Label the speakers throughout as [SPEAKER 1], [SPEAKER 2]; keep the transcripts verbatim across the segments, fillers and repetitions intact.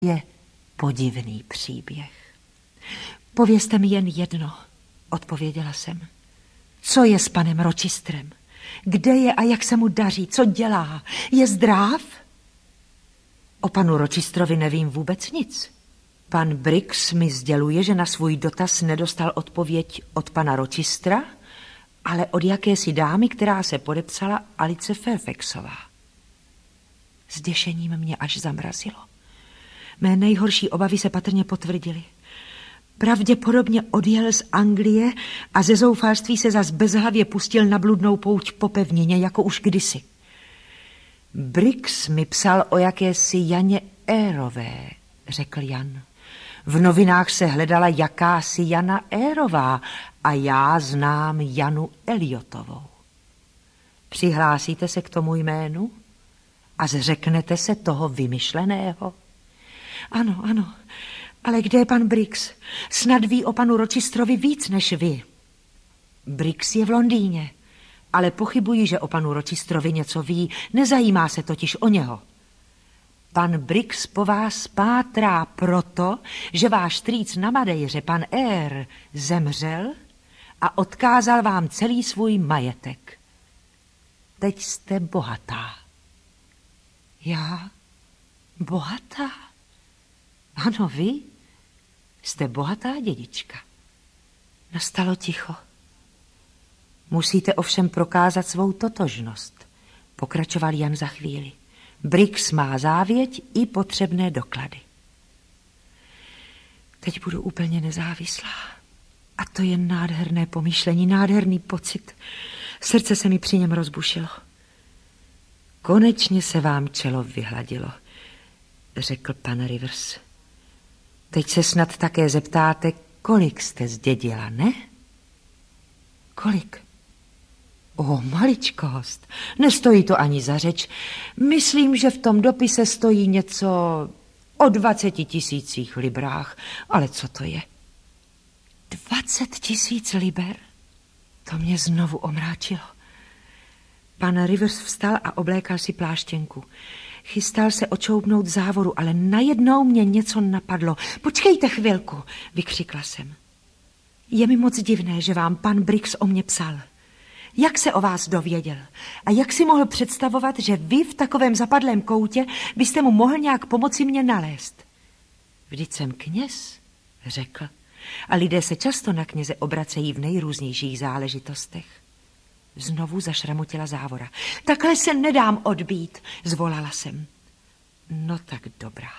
[SPEAKER 1] je podivný příběh. Povězte mi jen jedno, odpověděla jsem. Co je s panem Rochesterem? Kde je a jak se mu daří? Co dělá? Je zdrav? O panu Rochesterovi nevím vůbec nic. Pan Briggs mi sděluje, že na svůj dotaz nedostal odpověď od pana Rochestera, ale od jakési dámy, která se podepsala Alice Fairfaxová. S děšením mě až zamrazilo. Mé nejhorší obavy se patrně potvrdily. Pravděpodobně odjel z Anglie a ze zoufalství se zas bezhlavě pustil na bludnou pouť po pevnině, jako už kdysi. Briggs mi psal o jakési Janě Érové, řekl Jan. V novinách se hledala jakási Jana Érová a já znám Janu Eliotovou. Přihlásíte se k tomu jménu a zřeknete se toho vymyšleného? Ano, ano, ale kde je pan Briggs? Snad ví o panu Rochesterovi víc než vy. Briggs je v Londýně, ale pochybuji, že o panu Rochesterovi něco ví, nezajímá se totiž o něho. Pan Briggs po vás pátrá proto, že váš strýc na Madejře, pan Eyre, zemřel a odkázal vám celý svůj majetek. Teď jste bohatá. Já? Bohatá? Ano, vy jste bohatá dědička. Nastalo ticho. Musíte ovšem prokázat svou totožnost, pokračoval Jan za chvíli. Briggs má závěť i potřebné doklady. Teď budu úplně nezávislá. A to je nádherné pomyšlení, nádherný pocit. Srdce se mi při něm rozbušilo. Konečně se vám čelo vyhladilo, řekl pan Rivers. Teď se snad také zeptáte, kolik jste zdědila, ne? Kolik? O, maličkost. Nestojí to ani za řeč. Myslím, že v tom dopise stojí něco o dvaceti tisících librách. Ale co to je? Dvacet tisíc liber? To mě znovu omráčilo. Pan Rivers vstal a oblékal si pláštěnku. Chystal se očoubnout závoru, ale najednou mě něco napadlo. Počkejte chvilku, vykřikla jsem. Je mi moc divné, že vám pan Briggs o mě psal. Jak se o vás dověděl? A jak si mohl představovat, že vy v takovém zapadlém koutě byste mu mohl nějak pomoci mě nalézt? Vždyť jsem kněz, řekl. A lidé se často na kněze obracejí v nejrůznějších záležitostech. Znovu zašramotila závora. Takhle se nedám odbít, zvolala jsem. No tak dobrá.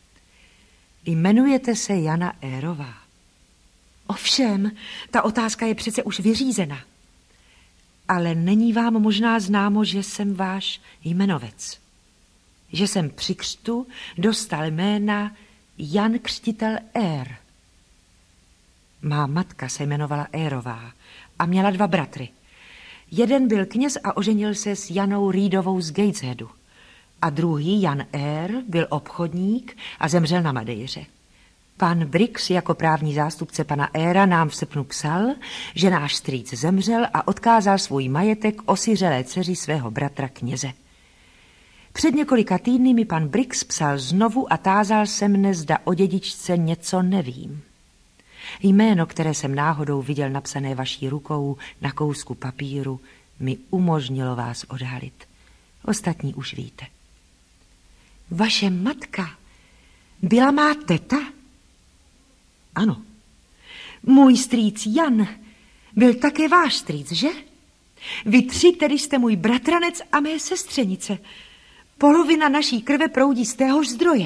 [SPEAKER 1] Jmenujete se Jana Érová. Ovšem, ta otázka je přece už vyřízena. Ale není vám možná známo, že jsem váš jmenovec. Že jsem při křtu dostal jména Jan Křtitel Eyre. Má matka se jmenovala Érová a měla dva bratry. Jeden byl kněz a oženil se s Janou Reedovou z Gatesheadu. A druhý, Jan Eyre, byl obchodník a zemřel na Madejře. Pan Briggs jako právní zástupce pana Eyra nám v srpnu psal, že náš strýc zemřel a odkázal svůj majetek osiřelé dceři svého bratra kněze. Před několika týdny mi pan Briggs psal znovu a tázal se mne, zda o dědičce něco nevím. Jméno, které jsem náhodou viděl napsané vaší rukou na kousku papíru, mi umožnilo vás odhalit. Ostatní už víte. Vaše matka byla má teta? Ano. Můj strýc Jan byl také váš strýc, že? Vy tři tedy jste můj bratranec a mé sestřenice. Polovina naší krve proudí z téhož zdroje.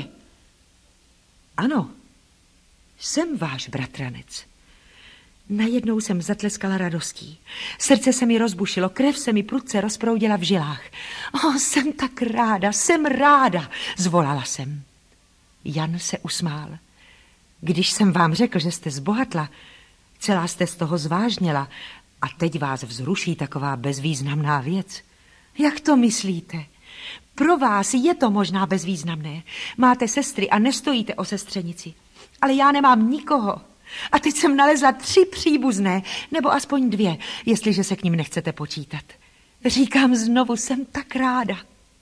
[SPEAKER 1] Ano, jsem váš bratranec. Najednou jsem zatleskala radostí. Srdce se mi rozbušilo, krev se mi prudce rozproudila v žilách. O, jsem tak ráda, jsem ráda, zvolala jsem. Jan se usmál. Když jsem vám řekl, že jste zbohatla, celá jste z toho zvážněla a teď vás vzruší taková bezvýznamná věc. Jak to myslíte? Pro vás je to možná bezvýznamné. Máte sestry a nestojíte o sestřenici. Ale já nemám nikoho. A teď jsem nalezla tři příbuzné, nebo aspoň dvě, jestliže se k ním nechcete počítat. Říkám znovu, jsem tak ráda.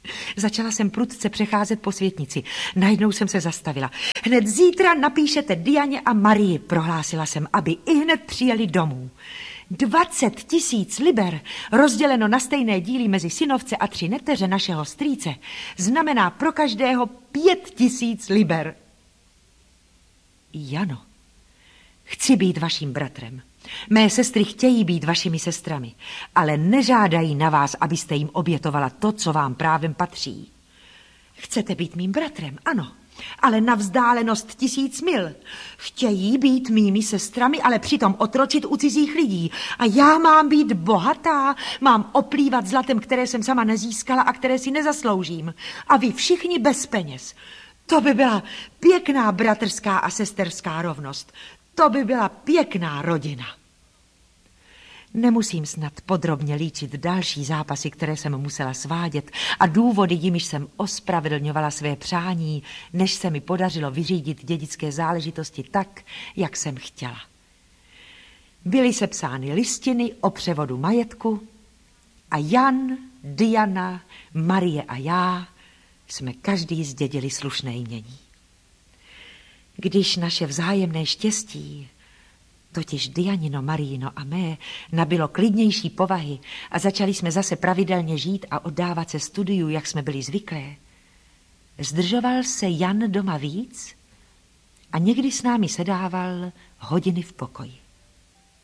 [SPEAKER 1] Začala jsem prudce přecházet po světnici. Najednou jsem se zastavila. Hned zítra napíšete Dianě a Marii, prohlásila jsem, aby i hned přijeli domů. Dvacet tisíc liber, rozděleno na stejné díly mezi synovce a tři neteře našeho strýce, znamená pro každého pět tisíc liber. Jano, chci být vaším bratrem. Mé sestry chtějí být vašimi sestrami, ale nežádají na vás, abyste jim obětovala to, co vám právem patří. Chcete být mým bratrem, ano, ale na vzdálenost tisíc mil. Chtějí být mými sestrami, ale přitom otročit u cizích lidí. A já mám být bohatá, mám oplývat zlatem, které jsem sama nezískala a které si nezasloužím. A vy všichni bez peněz. To by byla pěkná bratrská a sesterská rovnost. To by byla pěkná rodina. Nemusím snad podrobně líčit další zápasy, které jsem musela svádět a důvody, jimiž jsem ospravedlňovala své přání, než se mi podařilo vyřídit dědické záležitosti tak, jak jsem chtěla. Byly sepsány listiny o převodu majetku a Jan, Diana, Marie a já jsme každý zdědili slušné jmění. Když naše vzájemné štěstí, totiž Dianino, Maríno a mé, nabylo klidnější povahy a začali jsme zase pravidelně žít a oddávat se studiu, jak jsme byli zvyklé, zdržoval se Jan doma víc a někdy s námi sedával hodiny v pokoji.